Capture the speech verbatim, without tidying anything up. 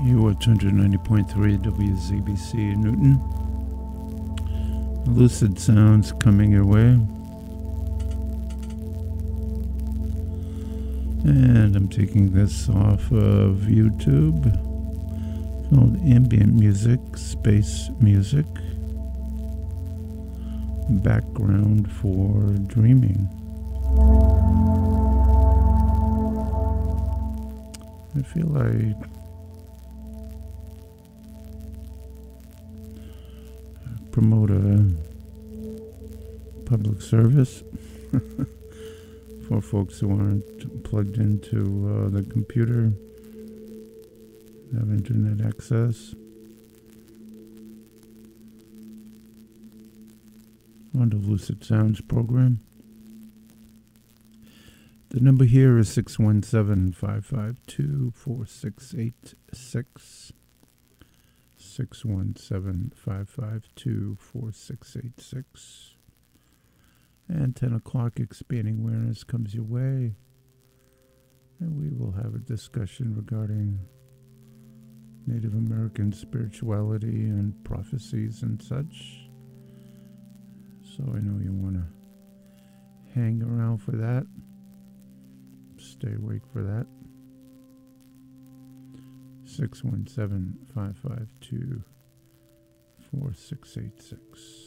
U at two ninety point three W Z B C Newton. Lucid sounds coming your way. And I'm taking this off of YouTube. Called Ambient Music, Space Music. Background for Dreaming. I feel I promote a public service for folks who aren't plugged into uh, the computer, have internet access. On the Lucid Sounds program. The number here is six one seven, five five two, four six eight six. six one seven, five five two, four six eight six. And ten o'clock, Expanding Awareness comes your way. And we will have a discussion regarding Native American spirituality and prophecies and such. So I know you want to hang around for that. Stay awake for that. six one seven, five five two, four six eight six.